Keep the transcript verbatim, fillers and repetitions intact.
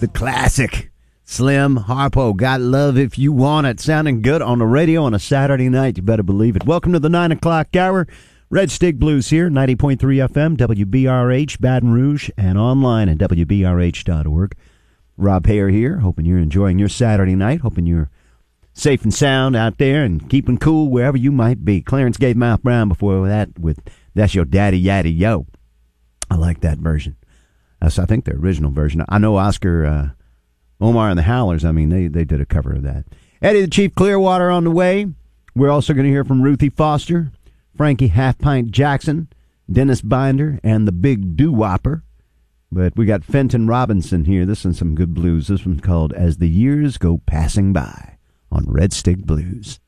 the classic Slim Harpo, Got Love If You Want It, sounding good on the radio on a Saturday night. You better believe it. Welcome to the nine o'clock hour. Red Stick Blues here, ninety point three F M, W B R H, Baton Rouge, and online at W B R H dot org. Rob Hayer here, hoping you're enjoying your Saturday night, hoping you're safe and sound out there and keeping cool wherever you might be. Clarence gave Mouth Brown before that with That's Your Daddy Yaddy Yo. I like that version. That's, I think, the original version. I know Oscar, uh, Omar and the Howlers, I mean, they, they did a cover of that. Eddie the Chief Clearwater on the way. We're also going to hear from Ruthie Foster, Frankie Half Pint Jackson, Dennis Binder, and the Big Doo-Wopper. But we got Fenton Robinson here. This is some good blues. This one's called As the Years Go Passing By on Red Stick Blues.